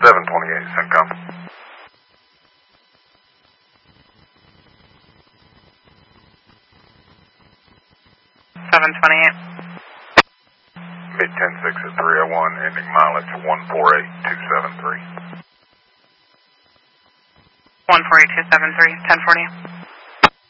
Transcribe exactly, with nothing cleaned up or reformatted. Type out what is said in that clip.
seven twenty-eight, CENTCOM. seven twenty-eight. Mid ten six at three oh one, ending mileage one four eight two seven three. one four eight two seven three, ten forty.